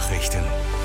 Nachrichten.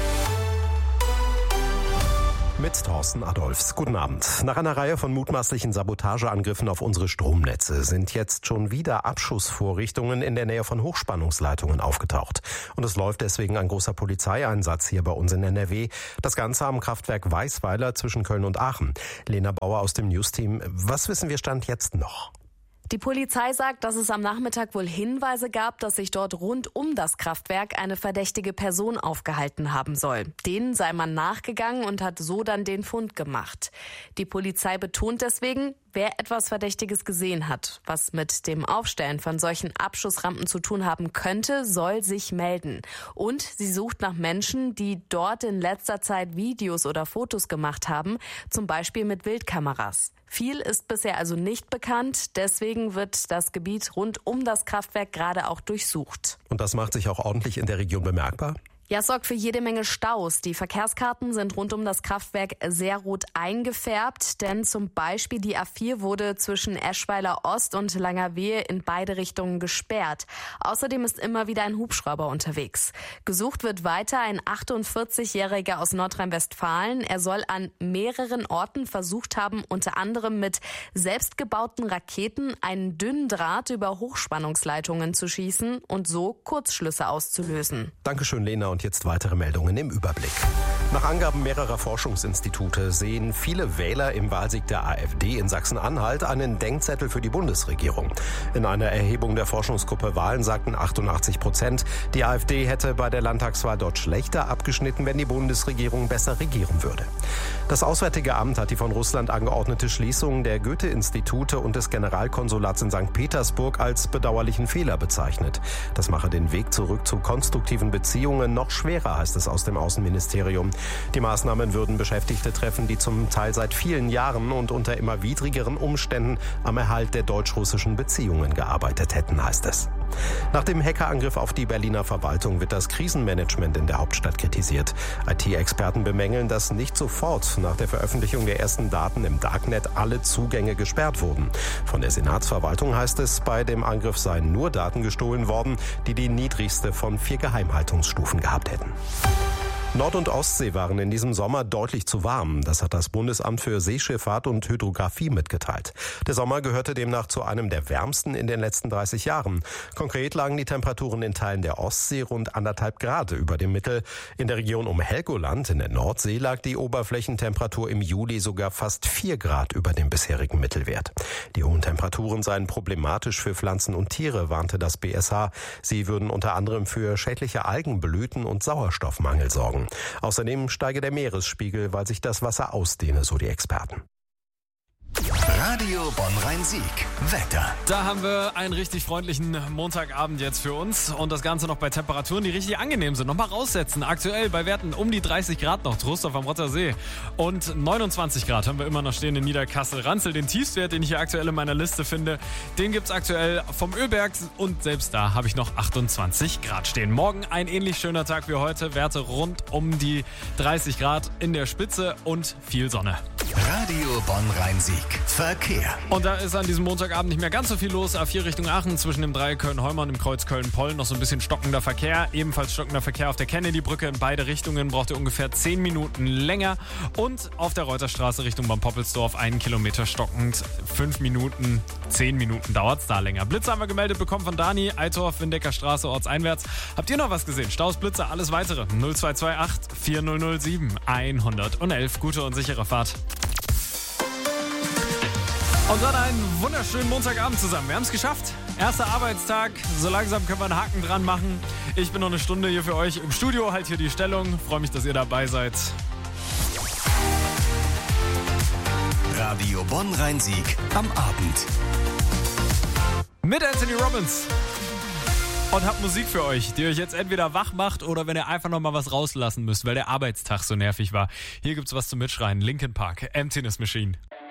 Mit Thorsten Adolphs. Guten Abend. Nach einer Reihe von mutmaßlichen Sabotageangriffen auf unsere Stromnetze sind jetzt schon wieder Abschussvorrichtungen in der Nähe von Hochspannungsleitungen aufgetaucht. Und es läuft deswegen ein großer Polizeieinsatz hier bei uns in NRW. Das Ganze am Kraftwerk Weißweiler zwischen Köln und Aachen. Lena Bauer aus dem News-Team. Was wissen wir Stand jetzt noch? Die Polizei sagt, dass es am Nachmittag wohl Hinweise gab, dass sich dort rund um das Kraftwerk eine verdächtige Person aufgehalten haben soll. Denen sei man nachgegangen und hat so dann den Fund gemacht. Die Polizei betont deswegen, wer etwas Verdächtiges gesehen hat, was mit dem Aufstellen von solchen Abschussrampen zu tun haben könnte, soll sich melden. Und sie sucht nach Menschen, die dort in letzter Zeit Videos oder Fotos gemacht haben, zum Beispiel mit Wildkameras. Viel ist bisher also nicht bekannt, deswegen wird das Gebiet rund um das Kraftwerk gerade auch durchsucht. Und das macht sich auch ordentlich in der Region bemerkbar? Ja, es sorgt für jede Menge Staus. Die Verkehrskarten sind rund um das Kraftwerk sehr rot eingefärbt, denn zum Beispiel die A4 wurde zwischen Eschweiler Ost und Langerwehe in beide Richtungen gesperrt. Außerdem ist immer wieder ein Hubschrauber unterwegs. Gesucht wird weiter ein 48-Jähriger aus Nordrhein-Westfalen. Er soll an mehreren Orten versucht haben, unter anderem mit selbstgebauten Raketen einen dünnen Draht über Hochspannungsleitungen zu schießen und so Kurzschlüsse auszulösen. Dankeschön, Lena. Und jetzt weitere Meldungen im Überblick. Nach Angaben mehrerer Forschungsinstitute sehen viele Wähler im Wahlsieg der AfD in Sachsen-Anhalt einen Denkzettel für die Bundesregierung. In einer Erhebung der Forschungsgruppe Wahlen sagten 88%, die AfD hätte bei der Landtagswahl dort schlechter abgeschnitten, wenn die Bundesregierung besser regieren würde. Das Auswärtige Amt hat die von Russland angeordnete Schließung der Goethe-Institute und des Generalkonsulats in St. Petersburg als bedauerlichen Fehler bezeichnet. Das mache den Weg zurück zu konstruktiven Beziehungen noch schwerer, heißt es aus dem Außenministerium. Die Maßnahmen würden Beschäftigte treffen, die zum Teil seit vielen Jahren und unter immer widrigeren Umständen am Erhalt der deutsch-russischen Beziehungen gearbeitet hätten, heißt es. Nach dem Hackerangriff auf die Berliner Verwaltung wird das Krisenmanagement in der Hauptstadt kritisiert. IT-Experten bemängeln, dass nicht sofort nach der Veröffentlichung der ersten Daten im Darknet alle Zugänge gesperrt wurden. Von der Senatsverwaltung heißt es, bei dem Angriff seien nur Daten gestohlen worden, die die niedrigste von 4 Geheimhaltungsstufen gehabt hätten. Nord- und Ostsee waren in diesem Sommer deutlich zu warm. Das hat das Bundesamt für Seeschifffahrt und Hydrographie mitgeteilt. Der Sommer gehörte demnach zu einem der wärmsten in den letzten 30 Jahren. Konkret lagen die Temperaturen in Teilen der Ostsee rund 1,5 Grad über dem Mittel. In der Region um Helgoland in der Nordsee lag die Oberflächentemperatur im Juli sogar fast 4 Grad über dem bisherigen Mittelwert. Die hohen Temperaturen seien problematisch für Pflanzen und Tiere, warnte das BSH. Sie würden unter anderem für schädliche Algenblüten und Sauerstoffmangel sorgen. Außerdem steige der Meeresspiegel, weil sich das Wasser ausdehne, so die Experten. Radio Bonn-Rhein-Sieg. Wetter. Da haben wir einen richtig freundlichen Montagabend jetzt für uns und das Ganze noch bei Temperaturen, die richtig angenehm sind. Nochmal raussetzen. Aktuell bei Werten um die 30 Grad noch. Trostorf am Rottersee. Und 29 Grad haben wir immer noch stehen in Niederkassel-Ranzel. Den Tiefstwert, den ich hier aktuell in meiner Liste finde, den gibt's aktuell vom Ölberg und selbst da habe ich noch 28 Grad stehen. Morgen ein ähnlich schöner Tag wie heute. Werte rund um die 30 Grad in der Spitze und viel Sonne. Radio Bonn-Rhein-Sieg. Verkehr. Und da ist an diesem Montagabend nicht mehr ganz so viel los. A4 Richtung Aachen zwischen dem Dreieck Köln-Heumer und dem Kreuz Köln-Poll noch so ein bisschen stockender Verkehr. Ebenfalls stockender Verkehr auf der Kennedy-Brücke in beide Richtungen. Braucht ihr ungefähr 10 Minuten länger. Und auf der Reuterstraße Richtung Bad-Poppelsdorf 1 Kilometer stockend. 5 Minuten, 10 Minuten dauert es da länger. Blitze haben wir gemeldet bekommen von Dani. Eitorf, Windecker Straße, ortseinwärts. Habt ihr noch was gesehen? Staus, Blitze, alles weitere. 0228 4007 111. Gute und sichere Fahrt. Und dann einen wunderschönen Montagabend zusammen. Wir haben es geschafft. Erster Arbeitstag. So langsam können wir einen Haken dran machen. Ich bin noch eine Stunde hier für euch im Studio. Halt hier die Stellung. Freue mich, dass ihr dabei seid. Radio Bonn-Rhein-Sieg am Abend. Mit Anthony Robbins. Und hab Musik für euch, die euch jetzt entweder wach macht oder wenn ihr einfach noch mal was rauslassen müsst, weil der Arbeitstag so nervig war. Hier gibt's was zum Mitschreien. Linkin Park, Emptiness Machine.